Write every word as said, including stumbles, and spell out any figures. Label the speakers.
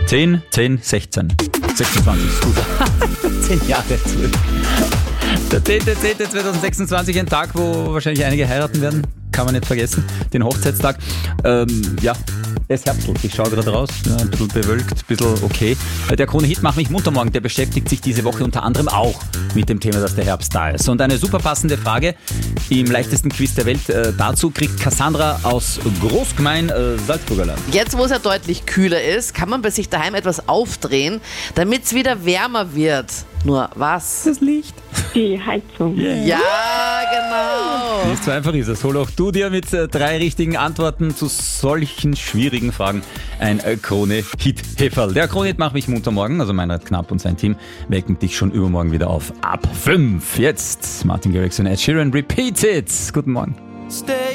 Speaker 1: zehn, zehn, sechzehn, sechsundzwanzig, gut. zehn Jahre zurück. Der zehnter zehnter zweitausendsechsundzwanzig, ein Tag, wo wahrscheinlich einige heiraten werden. Kann man nicht vergessen. Den Hochzeitstag. Ähm, ja, es herbstelt. Ich schaue gerade raus. Ja, ein bisschen bewölkt, ein bisschen okay. Der Krone-Hit Mach mich munter morgen, der beschäftigt sich diese Woche unter anderem auch mit dem Thema, dass der Herbst da ist. Und eine super passende Frage im leichtesten Quiz der Welt äh, dazu kriegt Cassandra aus Großgemein, äh, Salzburger Land.
Speaker 2: Jetzt, wo es ja deutlich kühler ist, kann man bei sich daheim etwas aufdrehen, damit es wieder wärmer wird. Nur was?
Speaker 1: Das Licht.
Speaker 3: Die Heizung.
Speaker 1: Yeah.
Speaker 2: Ja, genau.
Speaker 1: Nicht so einfach ist es. Hol auch du dir mit äh, drei richtigen Antworten zu solchen schwierigen Fragen ein äh, Krone-Hit-Heferl. Der Krone-Hit Mach mich munter morgen, also Meinrad Knapp und sein Team, wecken dich schon übermorgen wieder auf ab fünf. Jetzt Martin Garrix und Ed Sheeran, Repeat It. Guten Morgen.